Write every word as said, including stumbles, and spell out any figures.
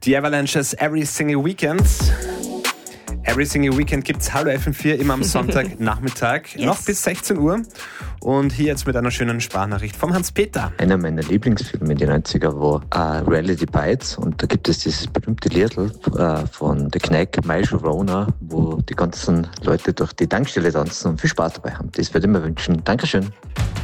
Die Avalanches Every Single Weekend. Every Single Weekend gibt's Hallo F M vier immer am Sonntagnachmittag, yes. noch bis sechzehn Uhr. Und hier jetzt mit einer schönen Sprachnachricht vom Hans-Peter. Einer meiner Lieblingsfilme in den neunziger war uh, Reality Bites. Und da gibt es dieses berühmte Lied uh, von The Knack, My Sharona, wo die ganzen Leute durch die Tankstelle tanzen und viel Spaß dabei haben. Das würde ich mir wünschen. Dankeschön.